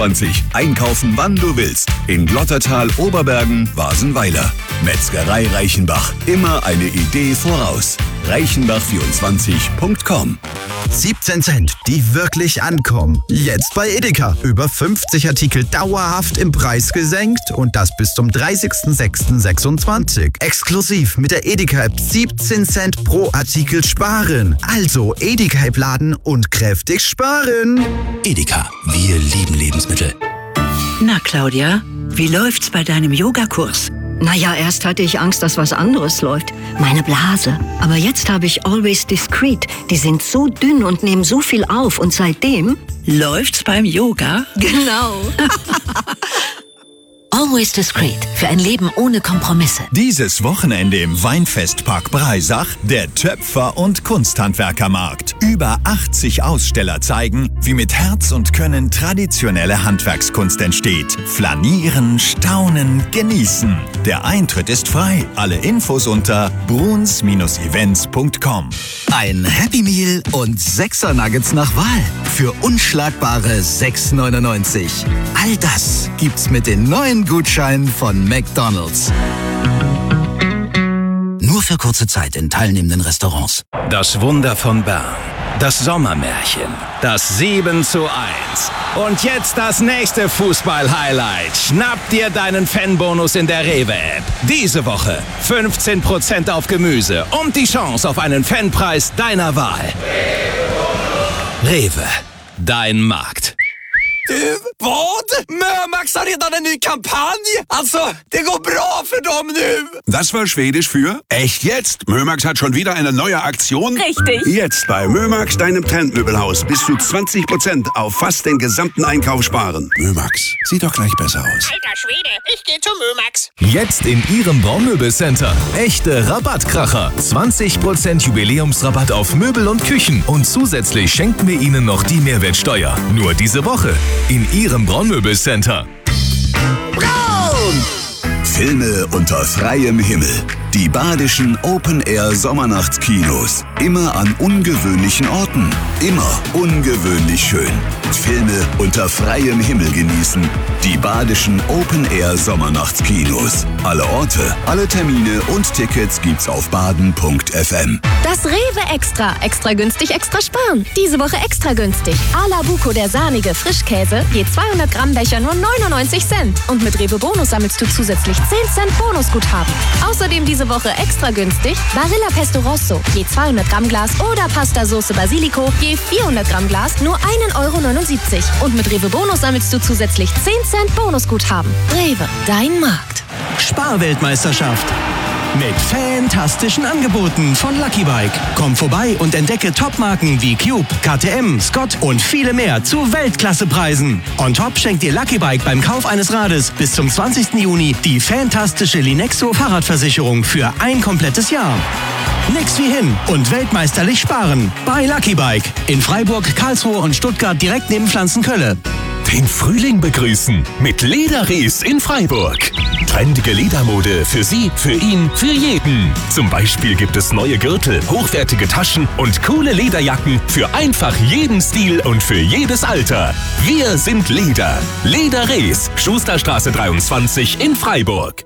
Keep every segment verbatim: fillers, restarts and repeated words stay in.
zwanzig. Einkaufen, wann du willst. In Glottertal, Oberbergen, Wasenweiler. Metzgerei Reichenbach. Immer eine Idee voraus. reichenbach vierundzwanzig punkt com. siebzehn Cent, die wirklich ankommen. Jetzt bei Edeka. Über fünfzig Artikel dauerhaft im Preis gesenkt und das bis zum dreißigsten sechsten sechsundzwanzig. Exklusiv mit der Edeka-App siebzehn Cent pro Artikel sparen. Also Edeka-App laden und kräftig sparen. Edeka, wir lieben Lebensmittel. Na Claudia, wie läuft's bei deinem Yogakurs? Naja, erst hatte ich Angst, dass was anderes läuft. Meine Blase. Aber jetzt habe ich Always Discreet. Die sind so dünn und nehmen so viel auf. Und seitdem... Läuft's beim Yoga? Genau. Always Discreet. Für ein Leben ohne Kompromisse. Dieses Wochenende im Weinfestpark Breisach der Töpfer- und Kunsthandwerkermarkt. Über achtzig Aussteller zeigen, wie mit Herz und Können traditionelle Handwerkskunst entsteht. Flanieren, staunen, genießen. Der Eintritt ist frei. Alle Infos unter bruns Events punkt com. Ein Happy Meal und Sechser Nuggets nach Wahl. Für unschlagbare sechs neunundneunzig. All das gibt's mit den neuen Gutschein von McDonald's. Nur für kurze Zeit in teilnehmenden Restaurants. Das Wunder von Bern. Das Sommermärchen. Das sieben zu eins. Und jetzt das nächste Fußball-Highlight. Schnapp dir deinen Fanbonus in der Rewe-App. Diese Woche fünfzehn Prozent auf Gemüse und die Chance auf einen Fanpreis deiner Wahl. Rewe. Dein Markt. Du, vad? Mömax har redan en ny kampanj. Alltså, det går bra för dem nu. Das war Schwedisch für echt jetzt. Mömax hat schon wieder eine neue Aktion. Richtig. Jetzt bei Mömax, deinem Trendmöbelhaus. Bis zu zwanzig Prozent auf fast den gesamten Einkauf sparen. Mömax, sieht doch gleich besser aus. Alter Schwede, ich geh zu Mömax. Jetzt in Ihrem Braunmöbelcenter. Echte Rabattkracher. zwanzig Prozent Jubiläumsrabatt auf Möbel und Küchen. Und zusätzlich schenken wir Ihnen noch die Mehrwertsteuer. Nur diese Woche. In Ihrem Braunmöbelcenter. Braun! Filme unter freiem Himmel. Die badischen Open-Air-Sommernachtskinos. Immer an ungewöhnlichen Orten. Immer ungewöhnlich schön. Filme unter freiem Himmel genießen. Die badischen Open-Air-Sommernachtskinos. Alle Orte, alle Termine und Tickets gibt's auf baden punkt f m. Das Rewe Extra. Extra günstig, extra sparen. Diese Woche extra günstig. Ala Buco, der sahnige Frischkäse. Je zweihundert Gramm Becher nur neunundneunzig Cent. Und mit Rewe Bonus sammelst du zusätzlich zehn Cent Bonusguthaben. Außerdem diese Woche extra günstig Barilla Pesto Rosso. Je zweihundert Gramm Glas oder Pasta Sauce Basilico. Je vierhundert Gramm Glas nur ein Euro neunundsiebzig. Und mit Rewe Bonus sammelst du zusätzlich zehn Cent Bonusguthaben. Rewe, dein Markt. Sparweltmeisterschaft. Mit fantastischen Angeboten von Lucky Bike. Komm vorbei und entdecke Topmarken wie Cube, K T M, Scott und viele mehr zu Weltklassepreisen. On top schenkt dir Lucky Bike beim Kauf eines Rades bis zum zwanzigsten Juni die fantastische Linexo Fahrradversicherung für ein komplettes Jahr. Nix wie hin und weltmeisterlich sparen bei Lucky Bike in Freiburg, Karlsruhe und Stuttgart direkt neben Pflanzenkölle. Den Frühling begrüßen mit Lederries in Freiburg. Trendige Ledermode für Sie, für ihn, für jeden. Zum Beispiel gibt es neue Gürtel, hochwertige Taschen und coole Lederjacken für einfach jeden Stil und für jedes Alter. Wir sind Leder. Lederries, Schusterstraße dreiundzwanzig in Freiburg.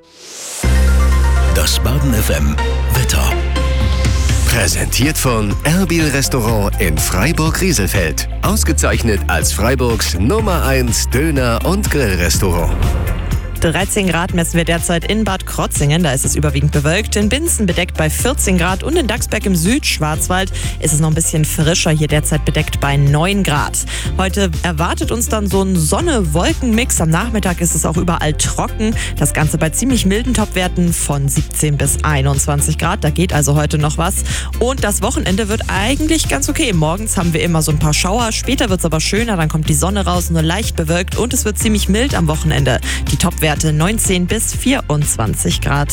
Das Baden F M Wetter. Präsentiert von Erbil Restaurant in Freiburg-Rieselfeld. Ausgezeichnet als Freiburgs Nummer eins Döner- und Grillrestaurant. dreizehn Grad messen wir derzeit in Bad Krotzingen, da ist es überwiegend bewölkt. In Binzen bedeckt bei vierzehn Grad und in Dachsberg im Südschwarzwald ist es noch ein bisschen frischer, hier derzeit bedeckt bei neun Grad. Heute erwartet uns dann so ein Sonne-Wolken-Mix. Am Nachmittag ist es auch überall trocken. Das Ganze bei ziemlich milden Topwerten von siebzehn bis einundzwanzig Grad. Da geht also heute noch was. Und das Wochenende wird eigentlich ganz okay. Morgens haben wir immer so ein paar Schauer, später wird es aber schöner, dann kommt die Sonne raus, nur leicht bewölkt und es wird ziemlich mild am Wochenende. Die Topwerte neunzehn bis vierundzwanzig Grad.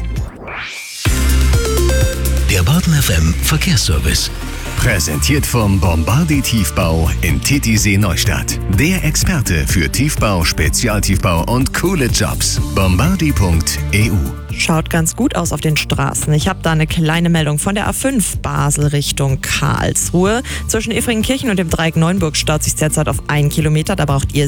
Der Baden F M Verkehrsservice. Präsentiert vom Bombardi Tiefbau in Titisee Neustadt. Der Experte für Tiefbau, Spezialtiefbau und coole Jobs. bombardi punkt e u. Schaut ganz gut aus auf den Straßen. Ich habe da eine kleine Meldung von der A fünf Basel Richtung Karlsruhe. Zwischen Efringenkirchen und dem Dreieck Neuenburg staut sich derzeit auf einen Kilometer. Da braucht ihr